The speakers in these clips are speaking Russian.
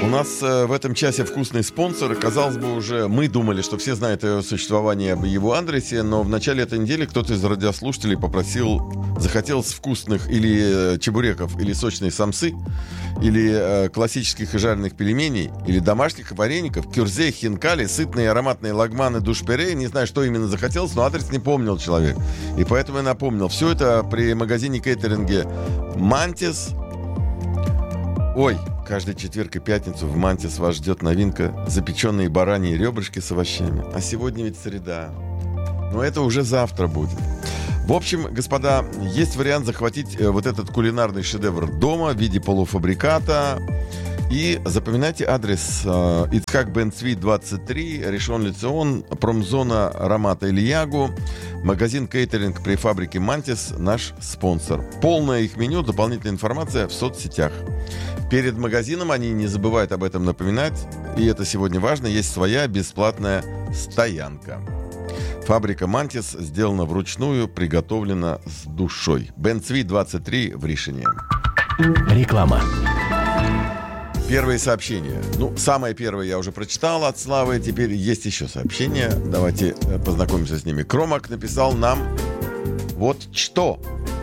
У нас в этом часе вкусный спонсор. Казалось бы, уже мы думали, что все знают о его существовании, об его адресе, но в начале этой недели кто-то из радиослушателей захотелось вкусных или чебуреков, или сочной самсы, или классических и жареных пельменей, или домашних вареников, кюрзе, хинкали, сытные ароматные лагманы, душпере. Не знаю, что именно захотелось, но адрес не помнил человек. И поэтому я напомнил. Все это при магазине кейтеринге «Мантис». Ой, каждый четверг и пятницу в «Мантис» вас ждет новинка: запеченные бараньи ребрышки с овощами. А сегодня ведь среда. Но это уже завтра будет. В общем, господа, есть вариант захватить вот этот кулинарный шедевр дома в виде полуфабриката. И запоминайте адрес: Ицхак бен Цви, 23, Ришон Лецион, промзона Рамат Эль-Ягу, магазин кейтеринг при фабрике «Мантис», наш спонсор. Полное их меню, дополнительная информация в соцсетях. Перед магазином они не забывают об этом напоминать, и это сегодня важно, есть своя бесплатная стоянка. Фабрика «Мантис» сделана вручную, приготовлена с душой. Бен Цви, 23, в Ришине. Реклама. Первые сообщения. Самое первое я уже прочитал от Славы. Теперь есть еще сообщения. Давайте познакомимся с ними. Кромак написал нам вот что.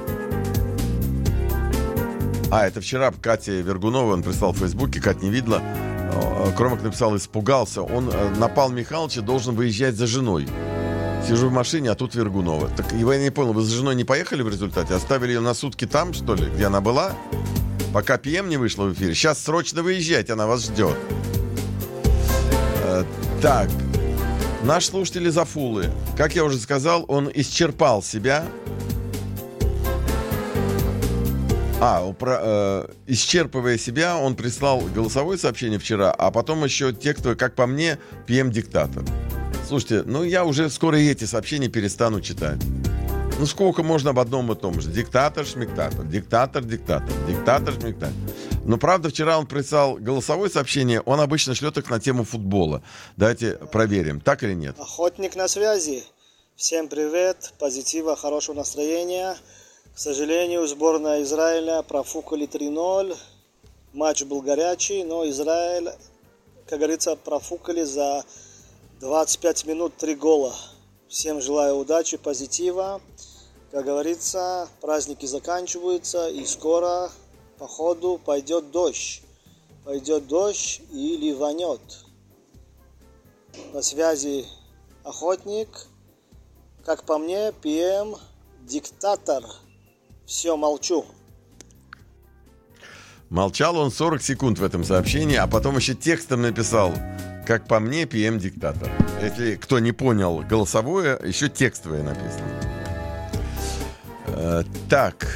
Это вчера Катя Вергунова, он прислал в Фейсбуке, Кать не видела. Кромак написал: испугался. Он на Павла Михайловича должен выезжать за женой. Сижу в машине, а тут Вергунова. Так я не понял, вы за женой не поехали в результате? Оставили ее на сутки там, что ли, где она была? Пока ПМ не вышла в эфире. Сейчас срочно выезжайте, она вас ждет. Так. Наш слушатель из Афулы. Как я уже сказал, он исчерпал себя. Исчерпывая себя, он прислал голосовое сообщение вчера, а потом еще текстовое, как по мне, ПМ-диктатор. Слушайте, я уже скоро и эти сообщения перестану читать. Сколько можно об одном и том же? Диктатор, шмиктатор, диктатор, шмиктатор. Но, правда, вчера он прислал голосовое сообщение, он обычно шлет их на тему футбола. Давайте проверим, так или нет. Охотник на связи. Всем привет, позитива, хорошего настроения. К сожалению, сборная Израиля профукали 3-0. Матч был горячий, но Израиль, как говорится, профукали за 25 минут 3 гола. Всем желаю удачи, позитива. Как говорится, праздники заканчиваются, и скоро, походу, пойдет дождь. Пойдет дождь и ливанет. На связи охотник. Как по мне, ПМ диктатор. Все, молчу. Молчал он 40 секунд в этом сообщении, а потом еще текстом написал: как по мне, ПМ диктатор. Если кто не понял голосовое, еще текстовое написано. Так.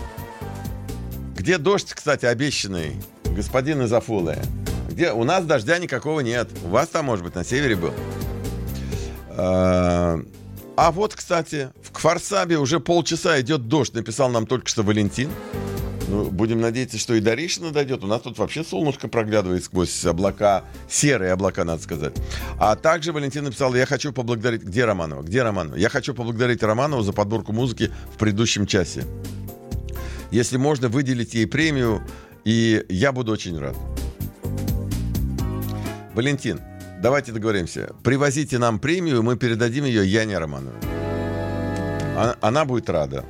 Где дождь, кстати, обещанный, господин из Афулы? Где? У нас дождя никакого нет. У вас там, может быть, на севере был. А вот, кстати, в Кфар-Сабе уже полчаса идет дождь, написал нам только что Валентин. Будем надеяться, что и до Ришина дойдет. У нас тут вообще солнышко проглядывает сквозь облака, серые облака, надо сказать. А также Валентин написал: я хочу поблагодарить... Где Романова? Я хочу поблагодарить Романову за подборку музыки в предыдущем часе. Если можно, выделить ей премию, и я буду очень рад. Валентин, давайте договоримся. Привозите нам премию, мы передадим ее Яне Романовой. Она будет рада.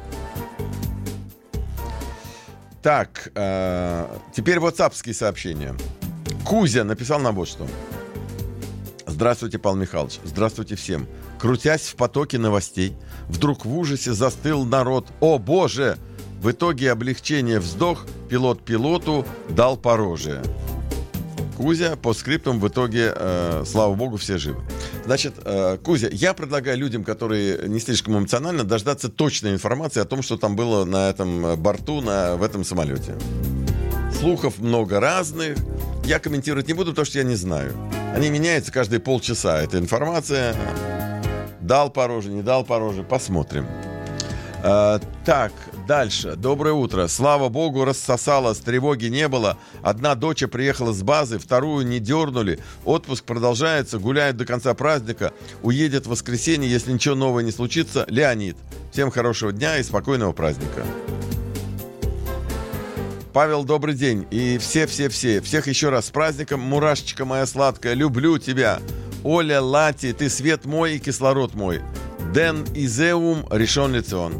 Так, теперь ватсапские сообщения. Кузя написал нам вот что. Здравствуйте, Павел Михайлович. Здравствуйте всем. Крутясь в потоке новостей, вдруг в ужасе застыл народ. О, Боже! В итоге облегчение вздох, пилот пилоту дал по роже. Кузя, по скриптам, в итоге, слава богу, все живы. Значит, Кузя, я предлагаю людям, которые не слишком эмоционально, дождаться точной информации о том, что там было на этом борту, в этом самолете. Слухов много разных. Я комментировать не буду, потому что я не знаю. Они меняются каждые полчаса. Эта информация. Дал по роже, не дал по роже. Посмотрим. Так, дальше. Доброе утро. Слава богу, рассосалось, тревоги не было. Одна доча приехала с базы, вторую не дернули. Отпуск продолжается, гуляет до конца праздника. Уедет в воскресенье, если ничего нового не случится. Леонид. Всем хорошего дня и спокойного праздника. Павел, добрый день. И всех еще раз с праздником. Мурашечка моя сладкая, люблю тебя. Оля Лати, ты свет мой и кислород мой. Ден Изеум, Ришон Лецион.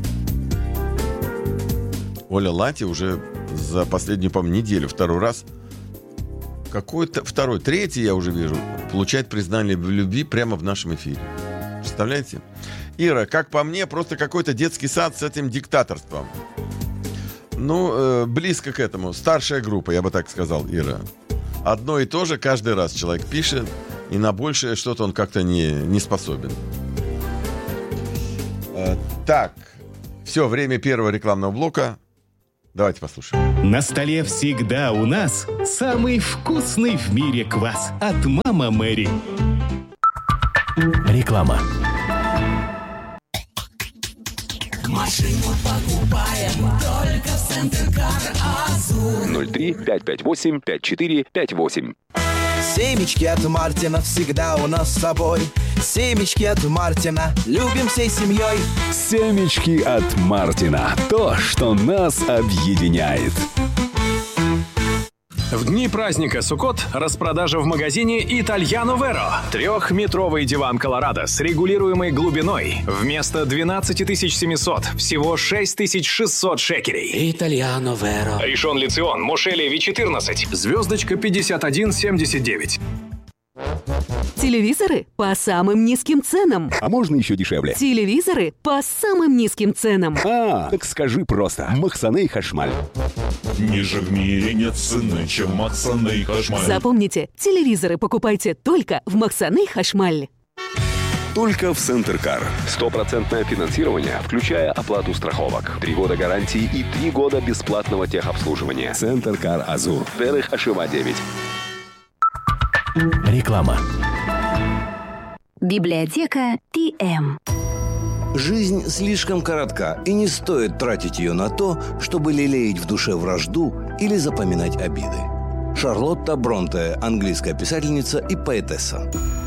Оля Лати уже за последнюю, по-моему, неделю, второй раз, какой-то второй, третий, я уже вижу, получает признание в любви прямо в нашем эфире. Представляете? Ира, как по мне, просто какой-то детский сад с этим диктаторством. Ну, близко к этому. Старшая группа, я бы так сказал, Ира. Одно и то же каждый раз человек пишет, и на большее что-то он как-то не способен. Так, все, время первого рекламного блока. Давайте послушаем. На столе всегда у нас самый вкусный в мире квас от Мама Мэри. Реклама. Машину покупаем только в Центр-Кар Азур. 03-558-5458. Семечки от Мартина всегда у нас с собой. Семечки от Мартина любим всей семьей. Семечки от Мартина. То, что нас объединяет. В дни праздника Суккот распродажа в магазине Итальяно Веро. 3-метровый диван Колорадо с регулируемой глубиной. Вместо 12 700 всего 6600 шекелей. Итальяно Веро. Ришон Лецион, Моше Леви 14. Звездочка 5179. Телевизоры по самым низким ценам. А можно еще дешевле? Телевизоры по самым низким ценам. Так скажи просто. Махсаней Хашмаль. Ниже в мире нет цены, чем Махсаней Хашмаль. Запомните, телевизоры покупайте только в Махсаней Хашмаль. Только в Центр-Кар. 100% финансирование, включая оплату страховок. 3 года гарантии и 3 года бесплатного техобслуживания. Центр-Кар Азур. Дерих Ашива 9. Реклама. Библиотека ТМ. Жизнь слишком коротка, и не стоит тратить ее на то, чтобы лелеять в душе вражду или запоминать обиды. Шарлотта Бронте, английская писательница и поэтесса.